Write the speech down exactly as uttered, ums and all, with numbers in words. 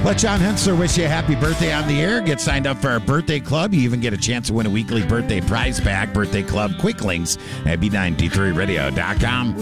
Let John Hensler wish you a happy birthday on the air. Get signed up for our birthday club. You even get a chance to win a weekly birthday prize pack. Birthday Club Quick Links at B ninety-three radio dot com.